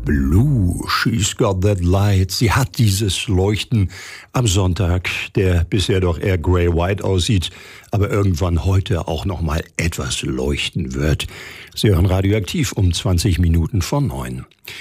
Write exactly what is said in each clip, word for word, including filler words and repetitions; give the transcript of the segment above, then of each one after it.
Blue, she's got that light. Sie hat dieses Leuchten am Sonntag, der bisher doch eher grey-white aussieht, aber irgendwann heute auch noch mal etwas leuchten wird. Sie hören Radioaktiv um zwanzig Minuten vor neun.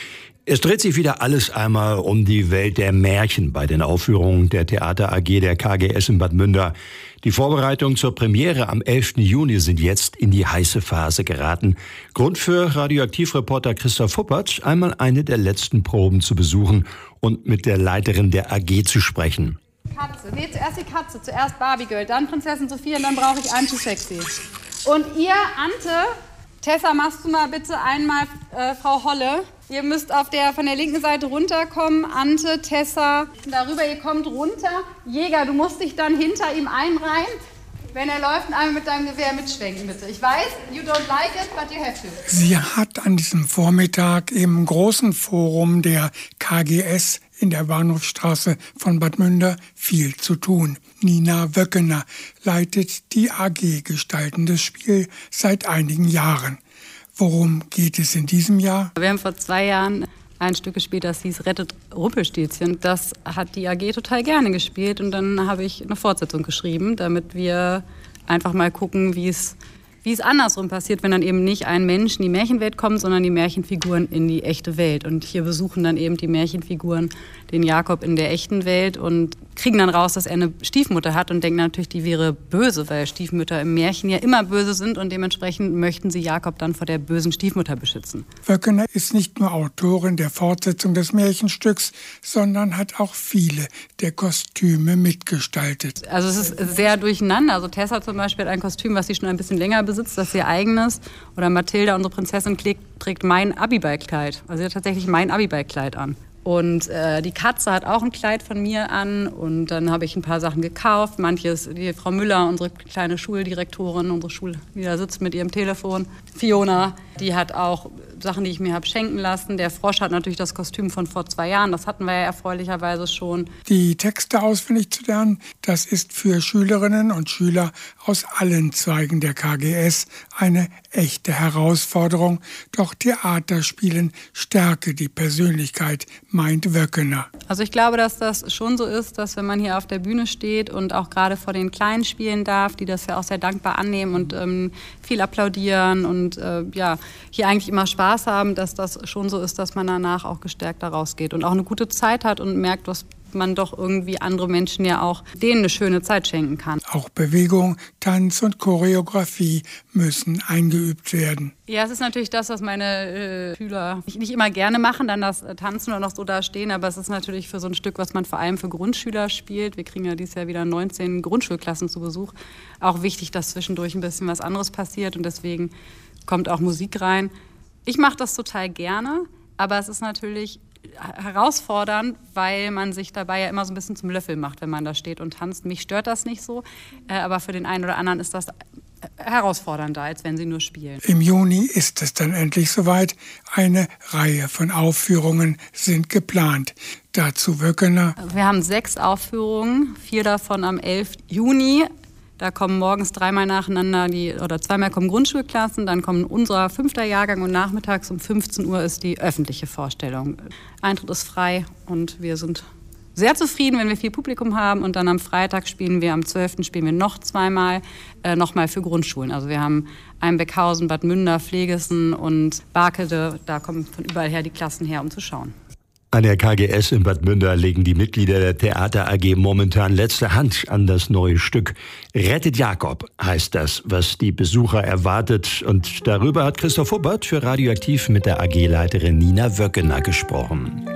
Es dreht sich wieder alles einmal um die Welt der Märchen bei den Aufführungen der Theater A G der K G S in Bad Münder. Die Vorbereitungen zur Premiere am elften Juni sind jetzt in die heiße Phase geraten. Grund für Radioaktivreporter Christoph Huppert, einmal eine der letzten Proben zu besuchen und mit der Leiterin der A G zu sprechen. Katze. Nee, zuerst die Katze, zuerst Barbie Girl, dann Prinzessin Sophia und dann brauche ich I'm Too Sexy. Und ihr, Ante, Tessa, machst du mal bitte einmal äh, Frau Holle. Ihr müsst auf der, von der linken Seite runterkommen. Ante, Tessa, darüber, ihr kommt runter. Jäger, du musst dich dann hinter ihm einreihen. Wenn er läuft, einmal mit deinem Gewehr mitschwenken, bitte. Ich weiß, you don't like it, but you have to. Sie hat an diesem Vormittag im großen Forum der K G S in der Bahnhofstraße von Bad Münder viel zu tun. Nina Wöckener leitet die A G Gestaltendes Spiel seit einigen Jahren. Worum geht es in diesem Jahr? Wir haben vor zwei Jahren ein Stück gespielt, das hieß Rettet Rumpelstilzchen. Das hat die A G total gerne gespielt und dann habe ich eine Fortsetzung geschrieben, damit wir einfach mal gucken, wie es wie es andersrum passiert, wenn dann eben nicht ein Mensch in die Märchenwelt kommt, sondern die Märchenfiguren in die echte Welt. Und hier besuchen dann eben die Märchenfiguren den Jakob in der echten Welt und kriegen dann raus, dass er eine Stiefmutter hat und denken natürlich, die wäre böse, weil Stiefmütter im Märchen ja immer böse sind und dementsprechend möchten sie Jakob dann vor der bösen Stiefmutter beschützen. Wöckener ist nicht nur Autorin der Fortsetzung des Märchenstücks, sondern hat auch viele der Kostüme mitgestaltet. Also es ist sehr durcheinander. Also Tessa zum Beispiel hat ein Kostüm, was sie schon ein bisschen länger besitzt, das ist ihr eigenes. Oder Mathilda, unsere Prinzessin, trägt mein Abiballkleid. Also sie hat tatsächlich mein Abiballkleid an. Und äh, die Katze hat auch ein Kleid von mir an und dann habe ich ein paar Sachen gekauft. Manches, die Frau Müller, unsere kleine Schuldirektorin, unsere Schul, die da sitzt mit ihrem Telefon. Fiona, die hat auch Sachen, die ich mir habe schenken lassen. Der Frosch hat natürlich das Kostüm von vor zwei Jahren, das hatten wir ja erfreulicherweise schon. Die Texte auswendig zu lernen, das ist für Schülerinnen und Schüler aus allen Zweigen der K G S eine echte Herausforderung. Doch Theaterspielen stärke die Persönlichkeit, meint Wöckener. Also ich glaube, dass das schon so ist, dass wenn man hier auf der Bühne steht und auch gerade vor den Kleinen spielen darf, die das ja auch sehr dankbar annehmen und ähm, viel applaudieren und äh, ja, hier eigentlich immer Spaß haben, dass das schon so ist, dass man danach auch gestärkt da rausgeht und auch eine gute Zeit hat und merkt, dass man doch irgendwie andere Menschen ja auch denen eine schöne Zeit schenken kann. Auch Bewegung, Tanz und Choreografie müssen eingeübt werden. Ja, es ist natürlich das, was meine äh, Schüler nicht, nicht immer gerne machen, dann das äh, Tanzen oder noch so da stehen, aber es ist natürlich für so ein Stück, was man vor allem für Grundschüler spielt. Wir kriegen ja dieses Jahr wieder neunzehn Grundschulklassen zu Besuch. Auch wichtig, dass zwischendurch ein bisschen was anderes passiert und deswegen kommt auch Musik rein. Ich mache das total gerne, aber es ist natürlich herausfordernd, weil man sich dabei ja immer so ein bisschen zum Löffel macht, wenn man da steht und tanzt. Mich stört das nicht so, aber für den einen oder anderen ist das herausfordernder, als wenn sie nur spielen. Im Juni ist es dann endlich soweit. Eine Reihe von Aufführungen sind geplant. Dazu Wöckener. Wir haben sechs Aufführungen, vier davon am elften Juni. Da kommen morgens dreimal nacheinander, die, oder zweimal kommen Grundschulklassen, dann kommt unser fünfter Jahrgang und nachmittags um fünfzehn Uhr ist die öffentliche Vorstellung. Eintritt ist frei und wir sind sehr zufrieden, wenn wir viel Publikum haben. Und dann am Freitag spielen wir, am zwölften spielen wir noch zweimal, äh, nochmal für Grundschulen. Also wir haben Einbeckhausen, Bad Münder, Pflegesen und Barkede. Da kommen von überall her die Klassen her, um zu schauen. An der K G S in Bad Münder legen die Mitglieder der Theater A G momentan letzte Hand an das neue Stück. Rettet Jakob heißt das, was die Besucher erwartet. Und darüber hat Christoph Huppert für Radioaktiv mit der A G-Leiterin Nina Wöckener gesprochen.